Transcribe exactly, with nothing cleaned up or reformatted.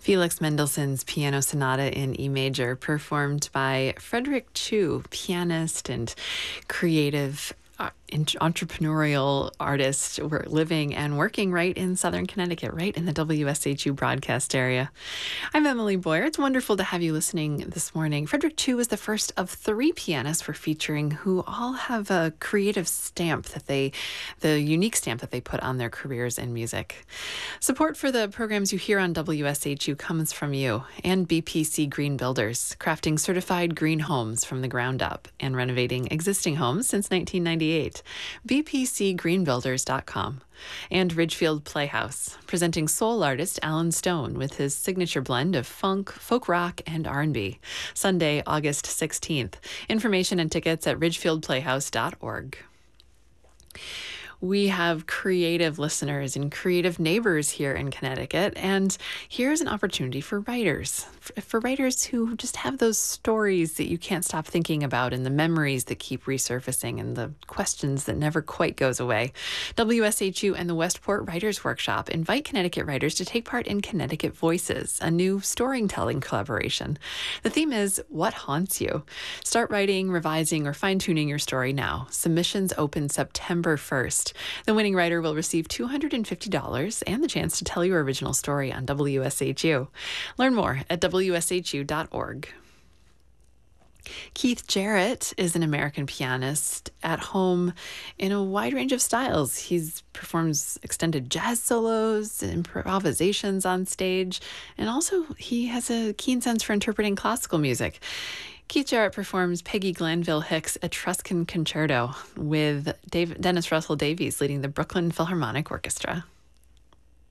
Felix Mendelssohn's Piano Sonata in E major, performed by Frederick Chu, pianist and creative uh, entrepreneurial artist. We're living and working right in Southern Connecticut, right in the W S H U broadcast area. I'm Emily Boyer. It's wonderful to have you listening this morning. Frederick Chu is the first of three pianists we're featuring who all have a creative stamp that they, the unique stamp that they put on their careers in music. Support for the programs you hear on W S H U comes from you and B P C Green Builders, crafting certified green homes from the ground up and renovating existing homes since nineteen ninety-eight. B P C green builders dot com. And Ridgefield Playhouse, presenting soul artist Alan Stone with his signature blend of funk, folk rock, and R and B. Sunday, August sixteenth. Information and tickets at ridgefield playhouse dot org. We have creative listeners and creative neighbors here in Connecticut, and here's an opportunity for writers, for, for writers who just have those stories that you can't stop thinking about and the memories that keep resurfacing and the questions that never quite goes away. W S H U and the Westport Writers Workshop invite Connecticut writers to take part in Connecticut Voices, a new storytelling collaboration. The theme is What Haunts You? Start writing, revising, or fine-tuning your story now. Submissions open September first. The winning writer will receive two hundred fifty dollars and the chance to tell your original story on W S H U. Learn more at W S H U dot org. Keith Jarrett is an American pianist at home in a wide range of styles. He performs extended jazz solos, improvisations on stage, and also he has a keen sense for interpreting classical music. Keith Jarrett performs Peggy Glanville Hicks' Etruscan Concerto with Dave, Dennis Russell Davies leading the Brooklyn Philharmonic Orchestra.